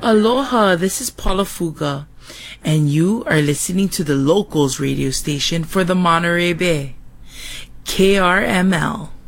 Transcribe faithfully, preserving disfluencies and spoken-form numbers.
Aloha, this is Paula Fuga, and you are listening to the Locals radio station for the Monterey Bay, K R M L.